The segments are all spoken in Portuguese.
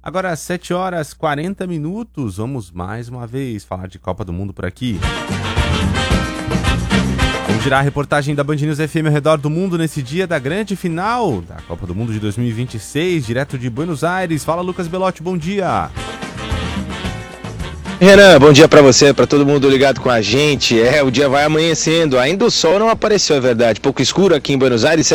Agora às 7h40, vamos mais uma vez falar de Copa do Mundo por aqui. Vamos girar a reportagem da Band News FM ao redor do mundo nesse dia da grande final da Copa do Mundo de 2026, direto de Buenos Aires. Fala, Lucas Belotti, bom dia. Renan, bom dia pra você, pra todo mundo ligado com a gente. O dia vai amanhecendo, ainda o sol não apareceu, é verdade. Pouco escuro aqui em Buenos Aires,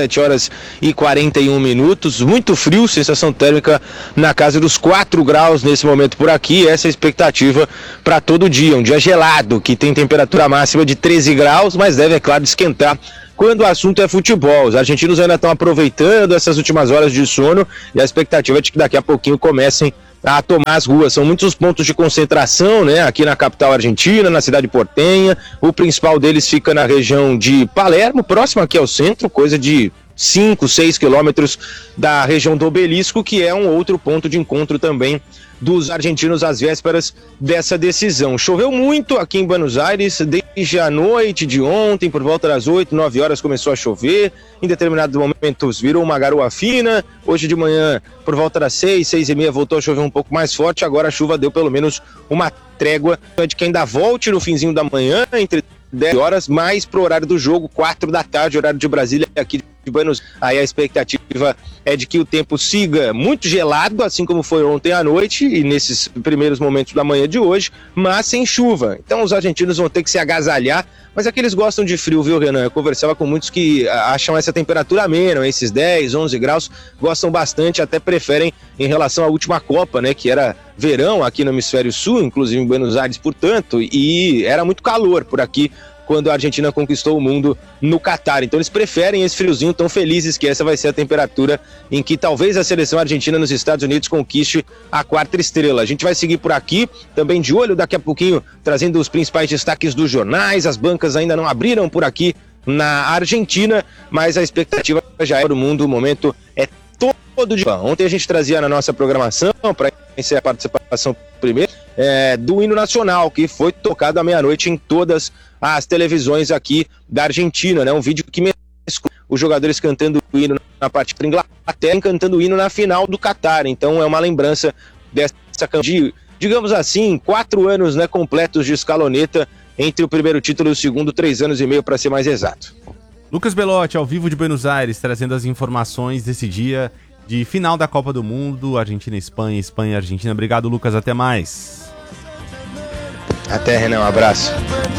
7h41, muito frio, sensação térmica na casa dos 4 graus nesse momento por aqui. Essa é a expectativa para todo dia, um dia gelado, que tem temperatura máxima de 13 graus, mas deve, é claro, esquentar quando o assunto é futebol. Os argentinos ainda estão aproveitando essas últimas horas de sono e a expectativa é de que daqui a pouquinho comecem a tomar as ruas. São muitos pontos de concentração, né, aqui na capital argentina, na cidade portenha. O principal deles fica na região de Palermo, próximo aqui ao centro, coisa de 5, 6 quilômetros da região do Obelisco, que é um outro ponto de encontro também dos argentinos às vésperas dessa decisão. Choveu muito aqui em Buenos Aires, desde a noite de ontem, por volta das 8, 9 horas começou a chover, em determinados momentos virou uma garoa fina, hoje de manhã, por volta das 6, 6h30, voltou a chover um pouco mais forte, agora a chuva deu pelo menos uma trégua, de que ainda volte no finzinho da manhã, entre 10 horas, mais pro horário do jogo, 4 da tarde, horário de Brasília, aqui de Buenos Aires. Aí a expectativa é de que o tempo siga muito gelado, assim como foi ontem à noite e nesses primeiros momentos da manhã de hoje, mas sem chuva. Então os argentinos vão ter que se agasalhar, mas é que eles gostam de frio, viu, Renan? Eu conversava com muitos que acham essa temperatura amena, esses 10, 11 graus, gostam bastante, até preferem em relação à última Copa, né, que era verão aqui no Hemisfério Sul, inclusive em Buenos Aires, portanto, e era muito calor por aqui quando a Argentina conquistou o mundo no Catar. Então eles preferem esse friozinho, tão felizes que essa vai ser a temperatura em que talvez a seleção argentina nos Estados Unidos conquiste a 4ª estrela. A gente vai seguir por aqui, também de olho daqui a pouquinho, trazendo os principais destaques dos jornais. As bancas ainda não abriram por aqui na Argentina, mas a expectativa já é do mundo, o momento é todo de... Ontem a gente trazia na nossa programação, para iniciar a participação primeiro, do hino nacional, que foi tocado à meia-noite em todas as televisões aqui da Argentina, né? Um vídeo que mescla os jogadores cantando o hino na parte da Inglaterra e cantando o hino na final do Catar. Então é uma lembrança dessa, digamos assim, 4 anos, né, completos de escaloneta entre o primeiro título e o segundo, 3 anos e meio para ser mais exato. Lucas Belotti, ao vivo de Buenos Aires, trazendo as informações desse dia de final da Copa do Mundo, Argentina e Espanha, Espanha e Argentina. Obrigado, Lucas, até mais. Até, Renan, um abraço.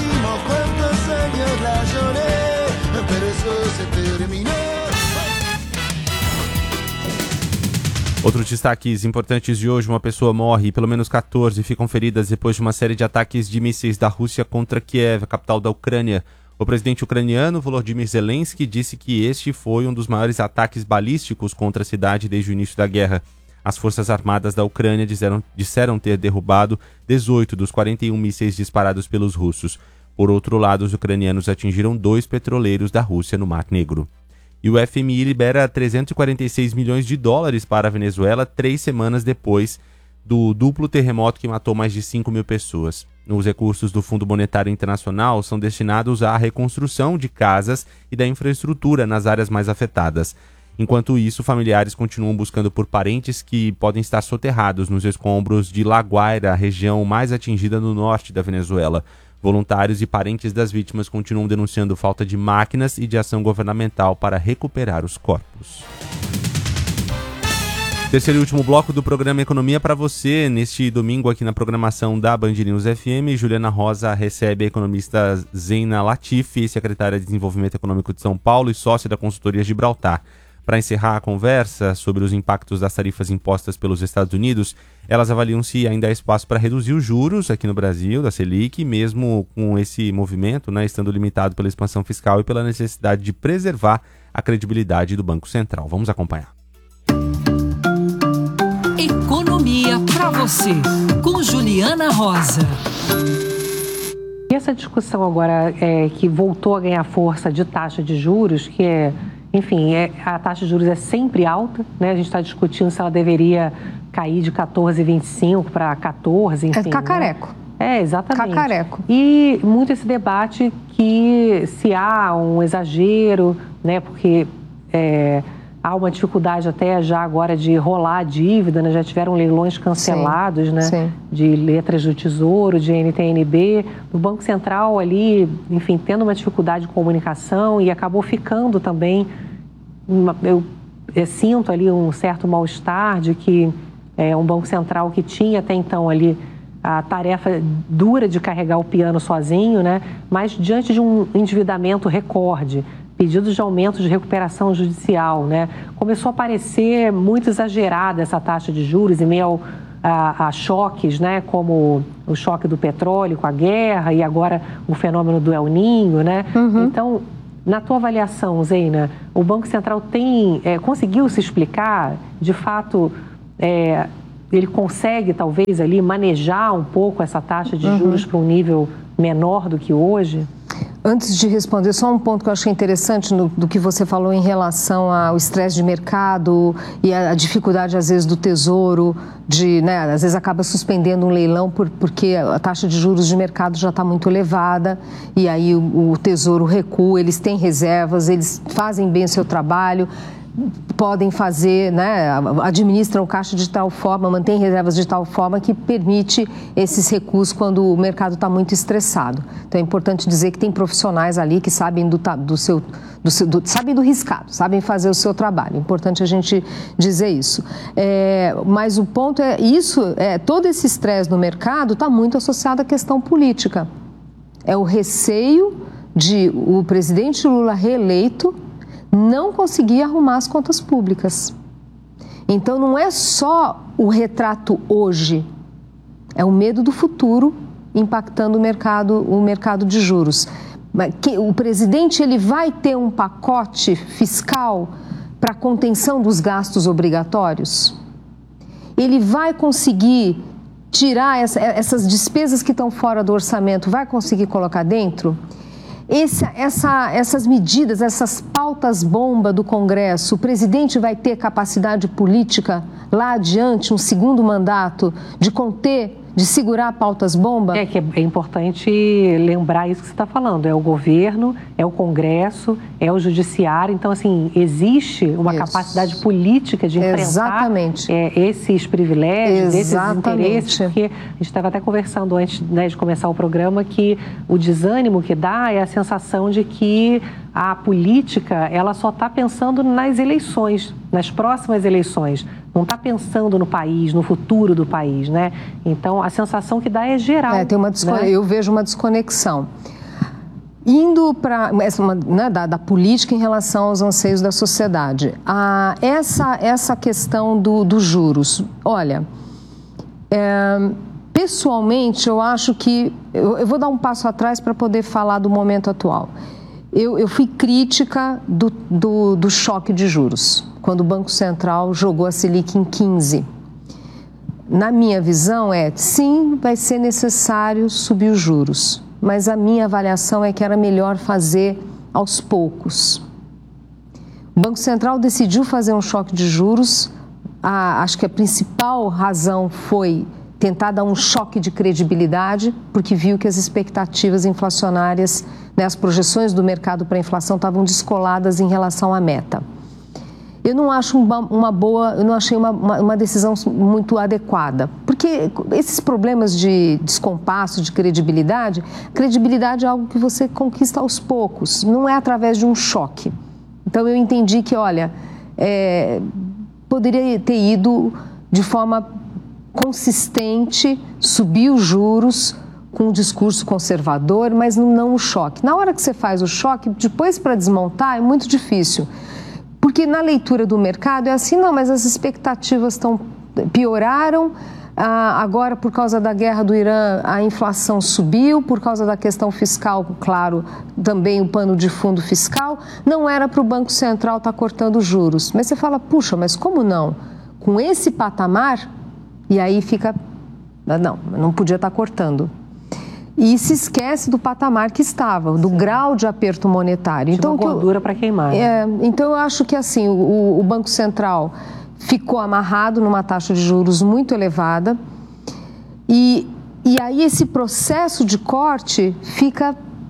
Outros destaques importantes de hoje: uma pessoa morre e pelo menos 14 ficam feridas depois de uma série de ataques de mísseis da Rússia contra Kiev, a capital da Ucrânia. O presidente ucraniano, Volodymyr Zelensky, disse que este foi um dos maiores ataques balísticos contra a cidade desde o início da guerra. As Forças Armadas da Ucrânia disseram ter derrubado 18 dos 41 mísseis disparados pelos russos. Por outro lado, os ucranianos atingiram 2 petroleiros da Rússia no Mar Negro. E o FMI libera 346 milhões de dólares para a Venezuela 3 semanas depois do duplo terremoto que matou mais de 5 mil pessoas. Os recursos do Fundo Monetário Internacional são destinados à reconstrução de casas e da infraestrutura nas áreas mais afetadas. Enquanto isso, familiares continuam buscando por parentes que podem estar soterrados nos escombros de La Guaira, a região mais atingida no norte da Venezuela. Voluntários e parentes das vítimas continuam denunciando falta de máquinas e de ação governamental para recuperar os corpos. Terceiro e último bloco do programa Economia para você. Neste domingo, aqui na programação da Band News FM, Juliana Rosa recebe a economista Zeina Latifi, secretária de Desenvolvimento Econômico de São Paulo e sócia da consultoria Gibraltar. Para encerrar a conversa sobre os impactos das tarifas impostas pelos Estados Unidos, elas avaliam se ainda há espaço para reduzir os juros aqui no Brasil, da Selic, mesmo com esse movimento, né, estando limitado pela expansão fiscal e pela necessidade de preservar a credibilidade do Banco Central. Vamos acompanhar. Economia para você, com Juliana Rosa. E essa discussão agora que voltou a ganhar força de taxa de juros, que enfim, a taxa de juros é sempre alta, né? A gente está discutindo se ela deveria cair de 14,25 para 14, enfim. É cacareco. Né? Exatamente. Cacareco. E muito esse debate que se há um exagero, né? Porque há uma dificuldade até já agora de rolar a dívida, né? Já tiveram leilões cancelados, sim, né? Sim. De letras do Tesouro, de NTN-B, o Banco Central ali, enfim, tendo uma dificuldade de comunicação e acabou ficando também, eu sinto ali um certo mal-estar de que um Banco Central que tinha até então ali a tarefa dura de carregar o piano sozinho, né? Mas diante de um endividamento recorde, pedidos de aumento de recuperação judicial, né? Começou a parecer muito exagerada essa taxa de juros em meio a choques, né? Como o choque do petróleo com a guerra e agora o fenômeno do El Niño, né? Então, na tua avaliação, Zeina, o Banco Central conseguiu se explicar, de fato, ele consegue talvez ali manejar um pouco essa taxa de juros para um nível menor do que hoje? Antes de responder, só um ponto que eu achei interessante do que você falou em relação ao estresse de mercado e a dificuldade, às vezes, do Tesouro de, né, às vezes acaba suspendendo um leilão porque a taxa de juros de mercado já está muito elevada e aí o Tesouro recua, eles têm reservas, eles fazem bem o seu trabalho, podem fazer, né, administram o caixa de tal forma, mantêm reservas de tal forma que permite esses recuos quando o mercado está muito estressado. Então é importante dizer que tem profissionais ali que sabem sabem do riscado, sabem fazer o seu trabalho. É importante a gente dizer isso. Mas o ponto todo esse estresse no mercado está muito associado à questão política. É o receio de o presidente Lula reeleito não conseguir arrumar as contas públicas. Então, não é só o retrato hoje, é o medo do futuro impactando o mercado de juros. O presidente ele vai ter um pacote fiscal para contenção dos gastos obrigatórios? Ele vai conseguir tirar essas despesas que estão fora do orçamento, vai conseguir colocar dentro? Essas medidas, essas pautas-bomba do Congresso, o presidente vai ter capacidade política lá adiante, um segundo mandato, de conter, de segurar pautas-bomba? É importante lembrar isso que você está falando. É o governo, é o Congresso, é o judiciário. Então, assim, existe uma capacidade política de enfrentar esses privilégios, esses interesses. Porque a gente estava até conversando antes, né, de começar o programa que o desânimo que dá é a sensação de que a política ela só está pensando nas eleições, nas próximas eleições. Não está pensando no país, no futuro do país, né? Então, a sensação que dá é geral. Eu vejo uma desconexão. Indo para da política em relação aos anseios da sociedade. Essa questão dos juros. Olha, pessoalmente, eu acho que... Eu vou dar um passo atrás para poder falar do momento atual. Eu fui crítica do choque de juros, quando o Banco Central jogou a Selic em 15. Na minha visão sim, vai ser necessário subir os juros, mas a minha avaliação é que era melhor fazer aos poucos. O Banco Central decidiu fazer um choque de juros, acho que a principal razão foi tentar dar um choque de credibilidade, porque viu que as expectativas inflacionárias, né, as projeções do mercado para a inflação estavam descoladas em relação à meta. Eu não acho eu não achei uma decisão muito adequada, porque esses problemas de descompasso, de credibilidade é algo que você conquista aos poucos, não é através de um choque. Então eu entendi que, olha, poderia ter ido de forma consistente, subir os juros com um discurso conservador, mas não o choque. Na hora que você faz o choque, depois para desmontar é muito difícil. Porque na leitura do mercado é assim, não, mas as expectativas pioraram, agora por causa da guerra do Irã a inflação subiu, por causa da questão fiscal, claro, também o pano de fundo fiscal, não era para o Banco Central estar cortando juros. Mas você fala, puxa, mas como não? Com esse patamar, e aí fica, não podia estar cortando. E se esquece do patamar que estava, do grau de aperto monetário. Então, gordura para queimar. Então, eu acho que assim, o Banco Central ficou amarrado numa taxa de juros muito elevada e aí esse processo de corte fica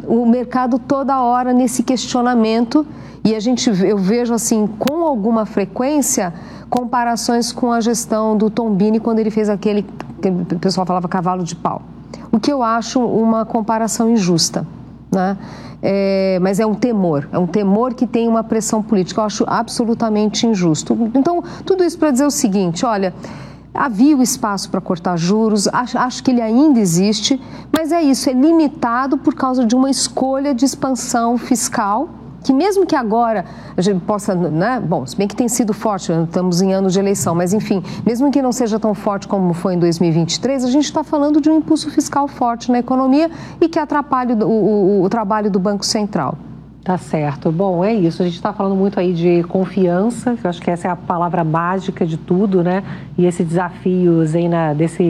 o mercado toda hora nesse questionamento, e eu vejo assim, com alguma frequência, comparações com a gestão do Tombini, quando ele fez aquele, que o pessoal falava cavalo de pau. O que eu acho uma comparação injusta, né? Mas é um temor que tem uma pressão política, eu acho absolutamente injusto. Então, tudo isso para dizer o seguinte, olha, havia o espaço para cortar juros, acho que ele ainda existe, mas é isso, é limitado por causa de uma escolha de expansão fiscal, que mesmo que agora a gente possa, né, bom, se bem que tem sido forte, estamos em anos de eleição, mas enfim, mesmo que não seja tão forte como foi em 2023, a gente está falando de um impulso fiscal forte na economia e que atrapalha o trabalho do Banco Central. Tá certo. Bom, é isso. A gente está falando muito aí de confiança, que eu acho que essa é a palavra mágica de tudo, né? E esses desafios aí desse